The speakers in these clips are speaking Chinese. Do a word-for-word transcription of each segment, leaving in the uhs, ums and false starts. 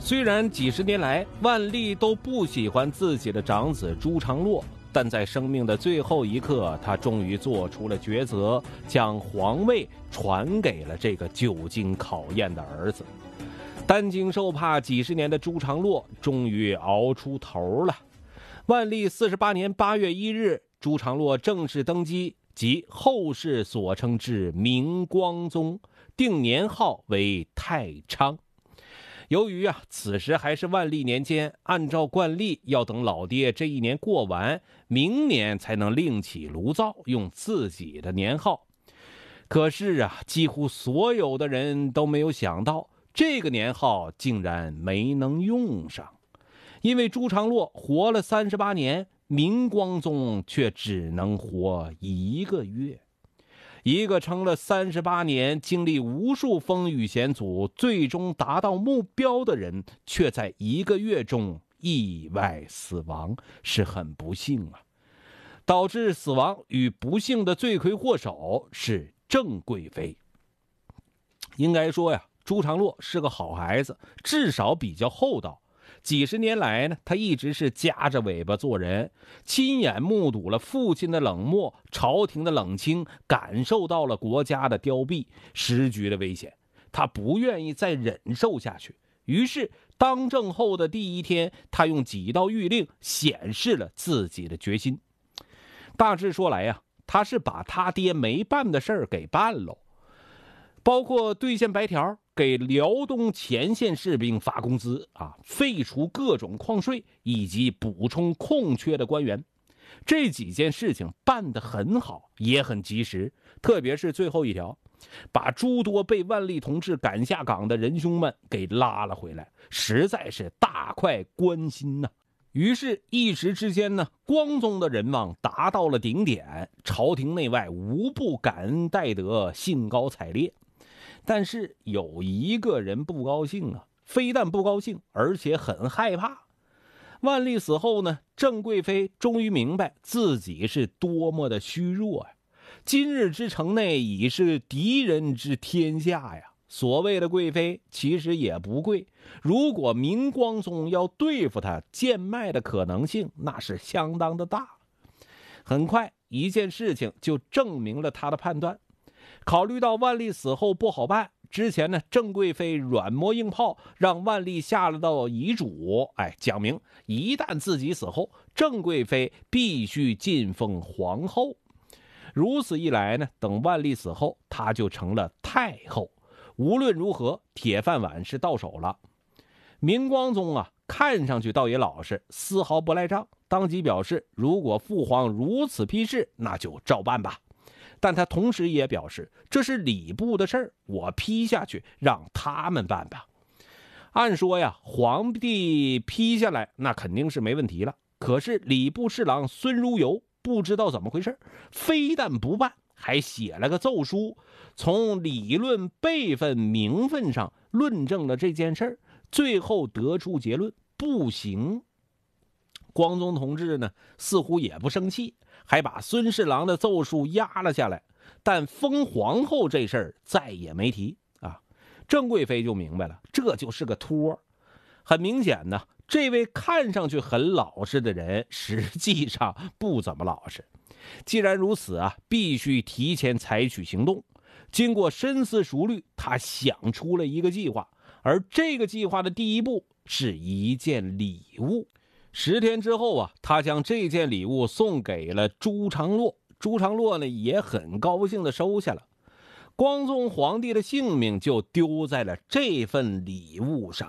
虽然几十年来万历都不喜欢自己的长子朱常洛，但在生命的最后一刻，他终于做出了抉择，将皇位传给了这个久经考验的儿子。担惊受怕几十年的朱常洛终于熬出头了。万历四十八年八月一日，朱常洛正式登基，即后世所称之明光宗，定年号为太昌。由于啊，此时还是万历年间，按照惯例要等老爹这一年过完，明年才能另起炉灶，用自己的年号。可是啊，几乎所有的人都没有想到，这个年号竟然没能用上。因为朱常洛活了三十八年，明光宗却只能活一个月。一个撑了三十八年，经历无数风雨险阻，最终达到目标的人，却在一个月中意外死亡，是很不幸啊。导致死亡与不幸的罪魁祸首是郑贵妃。应该说呀，朱常洛是个好孩子，至少比较厚道。几十年来呢，他一直是夹着尾巴做人，亲眼目睹了父亲的冷漠，朝廷的冷清，感受到了国家的凋敝，时局的危险。他不愿意再忍受下去，于是当政后的第一天，他用几道谕令显示了自己的决心。大致说来呀、啊，他是把他爹没办的事儿给办喽，包括兑现白条，给辽东前线士兵发工资啊，废除各种矿税，以及补充空缺的官员。这几件事情办得很好，也很及时。特别是最后一条，把诸多被万历同志赶下岗的仁兄们给拉了回来，实在是大快关心呐、啊。于是，一时之间呢，光宗的人望达到了顶点，朝廷内外无不感恩戴德，兴高采烈。但是有一个人不高兴啊，非但不高兴，而且很害怕。万历死后呢，郑贵妃终于明白自己是多么的虚弱呀、啊。今日之城内已是敌人之天下呀。所谓的贵妃其实也不贵，如果明光宗要对付他，贱卖的可能性那是相当的大。很快一件事情就证明了他的判断。考虑到万历死后不好办，之前呢，郑贵妃软磨硬泡，让万历下了道遗嘱，哎，讲明一旦自己死后，郑贵妃必须晋封皇后。如此一来呢，等万历死后，她就成了太后。无论如何，铁饭碗是到手了。明光宗啊，看上去倒也老实，丝毫不赖账，当即表示，如果父皇如此批示，那就照办吧。但他同时也表示，这是礼部的事儿，我批下去，让他们办吧。按说呀，皇帝批下来，那肯定是没问题了。可是礼部侍郎孙如游不知道怎么回事，非但不办，还写了个奏书，从理论、辈分、名分上论证了这件事儿，最后得出结论：不行。光宗同志呢，似乎也不生气，还把孙侍郎的奏书压了下来，但封皇后这事儿再也没提啊。郑贵妃就明白了，这就是个托。很明显呢，这位看上去很老实的人，实际上不怎么老实。既然如此啊，必须提前采取行动。经过深思熟虑，他想出了一个计划，而这个计划的第一步是一件礼物。十天之后啊，他将这件礼物送给了朱常洛。朱常洛呢，也很高兴地收下了。光宗皇帝的性命就丢在了这份礼物上。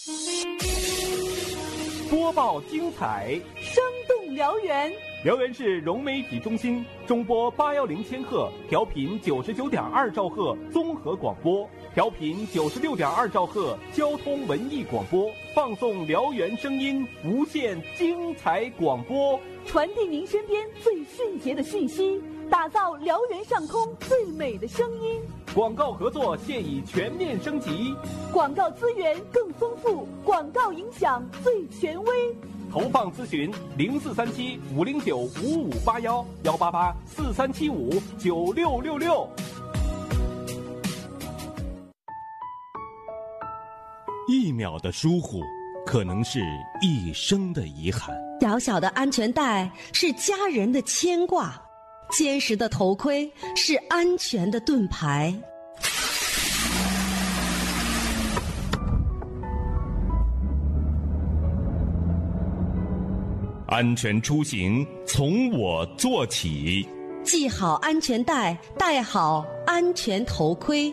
播报精彩， 生动燎原。 辽源市融媒体中心中波八幺零千赫，调频九十九点二兆赫综合广播，调频九十六点二兆赫交通文艺广播，放送辽源声音，无限精彩广播， 传递您身边最迅捷的讯息，打造辽源上空最美的声音。 广告合作现已全面升级， 广告资源更丰富，广告影响最权威。 投放咨询零四三七五零九五五八幺幺八八四三七五九六六六。 一秒的疏忽，可能是一生的遗憾。 小小的安全带是家人的牵挂，坚实的头盔是安全的盾牌。 安全出行从我做起， 系好安全带，戴好安全头盔。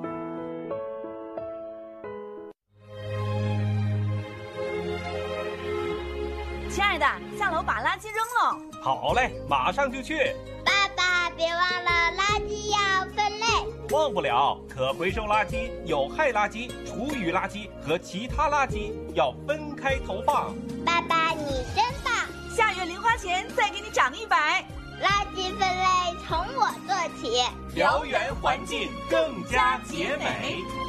亲爱的，下楼把垃圾扔了。 好嘞，马上就去。 爸爸，别忘了垃圾要分类。 忘不了，可回收垃圾、有害垃圾、厨余垃圾和其他垃圾要分开投放。 爸爸，你真棒！ 下月零花钱再给你涨一百。 垃圾分类从我做起， 燎原环境更加洁美。